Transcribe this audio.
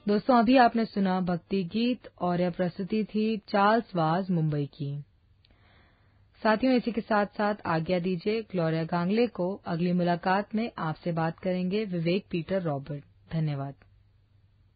दोस्तों, अभी आपने सुना भक्ति गीत और यह प्रस्तुति थी चार्ल्स वाज मुंबई की। साथियों, इसी के साथ साथ आज्ञा दीजिए। ग्लोरिया गांगले को अगली मुलाकात में आपसे बात करेंगे विवेक पीटर रॉबर्ट। धन्यवाद।